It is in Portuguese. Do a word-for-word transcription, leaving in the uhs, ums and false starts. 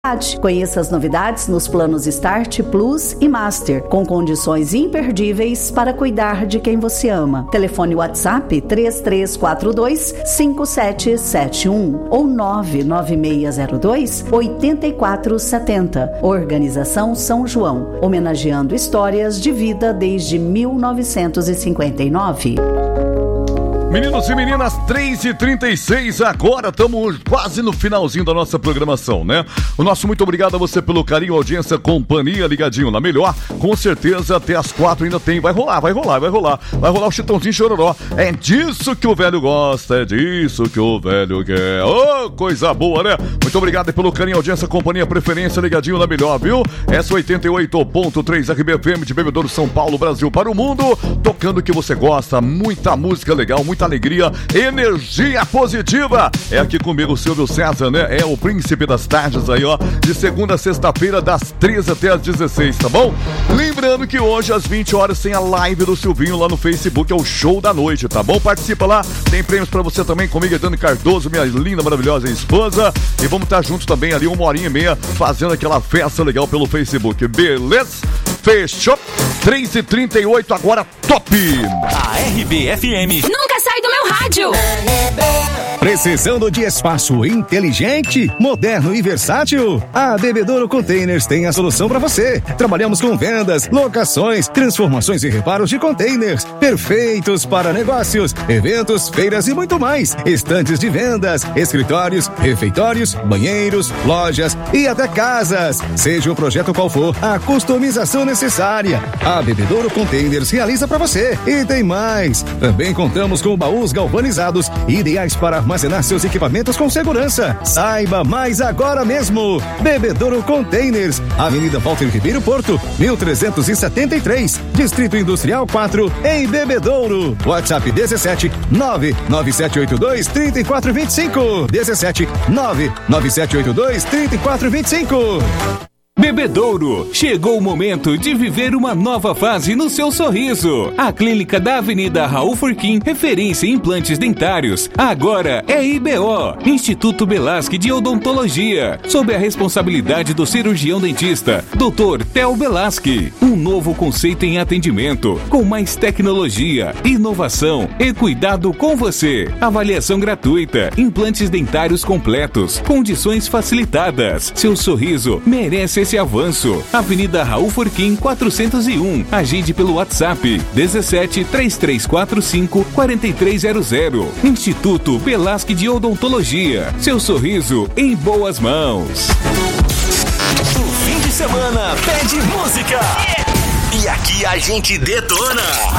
Conheça as novidades nos planos Start, Plus e Master, com condições imperdíveis para cuidar de quem você ama. Telefone WhatsApp três três quatro dois, cinco sete sete um ou nove nove seis zero dois, oito quatro sete zero. Organização São João, homenageando histórias de vida desde mil novecentos e cinquenta e nove. Meninos e meninas, três e trinta e seis, agora estamos quase no finalzinho da nossa programação, né? O nosso muito obrigado a você pelo carinho, audiência, companhia, ligadinho na melhor. Com certeza até as quatro ainda tem, vai rolar, vai rolar, vai rolar. Vai rolar o Chitãozinho Chororó. É disso que o velho gosta, é disso que o velho quer. Ô, oh, coisa boa, né? Muito obrigado pelo carinho, audiência, companhia, preferência, ligadinho na melhor, viu? Essa oitenta e oito ponto três R B F M de Bebedouro, São Paulo, Brasil para o mundo. Tocando o que você gosta, muita música legal, muita alegria, energia positiva. É aqui comigo o Silvio César, né? É o príncipe das tardes aí, ó. De segunda a sexta-feira, das treze até as dezesseis, tá bom? Lembrando que hoje, às vinte horas, tem a live do Silvinho lá no Facebook, é o show da noite, tá bom? Participa lá, tem prêmios pra você também, comigo, Dani Cardoso, minha linda, maravilhosa esposa. E vamos estar juntos também ali, uma horinha e meia, fazendo aquela festa legal pelo Facebook, beleza? Fechou? três e trinta e oito, agora top! A R B F M nunca sai do meu rádio. Precisando de espaço inteligente, moderno e versátil? A Bebedouro Containers tem a solução para você. Trabalhamos com vendas, locações, transformações e reparos de containers, perfeitos para negócios, eventos, feiras e muito mais. Estantes de vendas, escritórios, refeitórios, banheiros, lojas e até casas. Seja o projeto qual for, a customização necessária, a Bebedouro Containers realiza para você. E tem mais. Também contamos com baús galvanizados, ideais para armazenar seus equipamentos com segurança. Saiba mais agora mesmo. Bebedouro Containers, Avenida Walter Ribeiro Porto, mil trezentos e setenta e três, Distrito Industrial quatro, em Bebedouro. WhatsApp dezessete, nove nove sete oito dois, três quatro dois cinco. dezessete, nove nove sete oito dois, três quatro dois cinco. Bebedouro, chegou o momento de viver uma nova fase no seu sorriso. A clínica da Avenida Raul Furquim, referência em implantes dentários, agora é I B O, Instituto Belasque de Odontologia, sob a responsabilidade do cirurgião dentista, doutor Theo Belasque. Um novo conceito em atendimento, com mais tecnologia, inovação e cuidado com você. Avaliação gratuita, implantes dentários completos, condições facilitadas. Seu sorriso merece esse avanço. Avenida Raul Furquim quatrocentos e um. Agende pelo WhatsApp dezessete, três três quatro cinco, quatro três zero zero. Instituto Belasque de Odontologia. Seu sorriso em boas mãos. O fim de semana pede música. E aqui a gente detona.